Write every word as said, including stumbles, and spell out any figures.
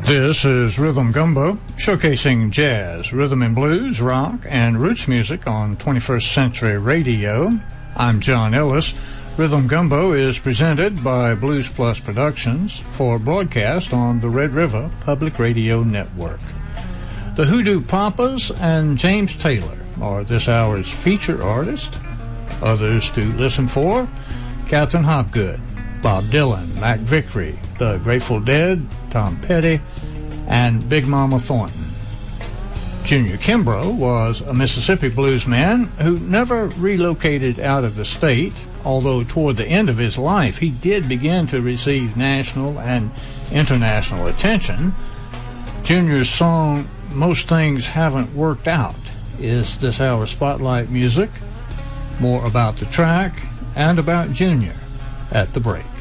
This is Rhythm Gumbo, showcasing jazz, rhythm and blues, rock, and roots music on twenty-first Century Radio. I'm John Ellis. Rhythm Gumbo is presented by Blues Plus Productions for broadcast on the Red River Public Radio Network. The Hoodoo Papas and James Taylor are this hour's feature artists. Others to listen for: Catherine Hopgood, Bob Dylan, Mac Vickery, The Grateful Dead, Tom Petty, and Big Mama Thornton. Junior Kimbrough was a Mississippi blues man who never relocated out of the state, although toward the end of his life he did begin to receive national and international attention. Junior's song, Most Things Haven't Worked Out, is this hour's Spotlight music. More about the track and about Junior at the break.